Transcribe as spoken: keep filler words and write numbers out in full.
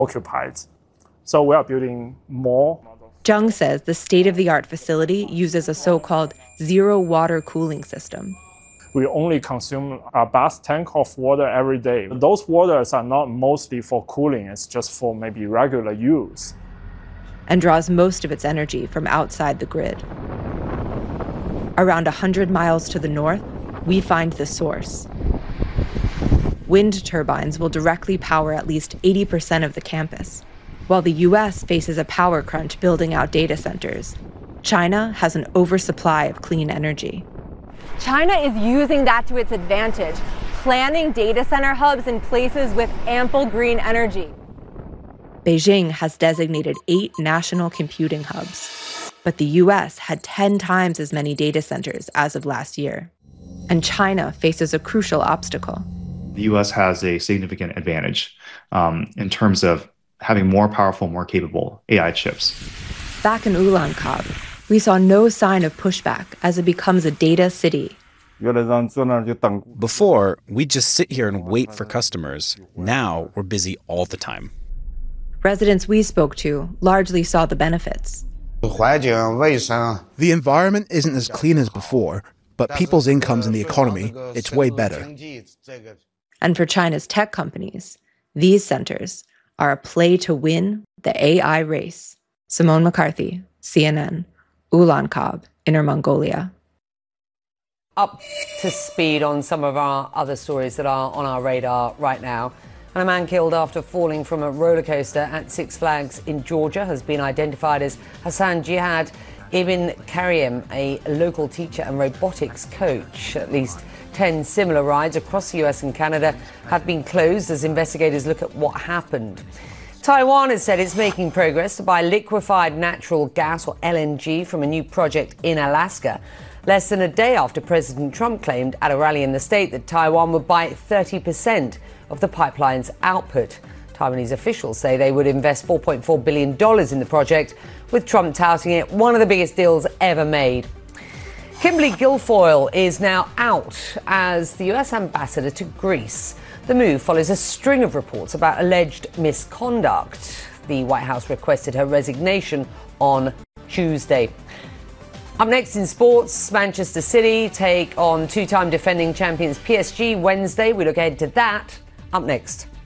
occupied. So we are building more. Zheng says the state-of-the-art facility uses a so-called zero-water cooling system. We only consume a bath tank of water every day. Those waters are not mostly for cooling, it's just for maybe regular use. And draws most of its energy from outside the grid. Around one hundred miles to the north, we find the source. Wind turbines will directly power at least eighty percent of the campus. While the U S faces a power crunch building out data centers, China has an oversupply of clean energy. China is using that to its advantage, planning data center hubs in places with ample green energy. Beijing has designated eight national computing hubs, but the U S had ten times as many data centers as of last year. And China faces a crucial obstacle. The U S has a significant advantage um, in terms of having more powerful, more capable A I chips. Back in Ulaanbaatar, we saw no sign of pushback as it becomes a data city. Before, we'd just sit here and wait for customers. Now, we're busy all the time. Residents we spoke to largely saw the benefits. The environment isn't as clean as before, but people's incomes in the economy, it's way better. And for China's tech companies, these centers are a play to win the A I race. Simone McCarthy, C N N, Ulaanbaatar, Inner Mongolia. Up to speed on some of our other stories that are on our radar right now. And a man killed after falling from a roller coaster at Six Flags in Georgia has been identified as Hassan Jihad Ibn Karim, a local teacher and robotics coach. At least ten similar rides across the U S and Canada have been closed as investigators look at what happened. Taiwan has said it's making progress to buy liquefied natural gas, or L N G, from a new project in Alaska, less than a day after President Trump claimed at a rally in the state that Taiwan would buy thirty percent of the pipeline's output. Taiwanese officials say they would invest four point four billion dollars in the project, with Trump touting it one of the biggest deals ever made. Kimberly Guilfoyle is now out as the U S ambassador to Greece. The move follows a string of reports about alleged misconduct. The White House requested her resignation on Tuesday. Up next in sports, Manchester City take on two-time defending champions P S G Wednesday. We look ahead to that up next.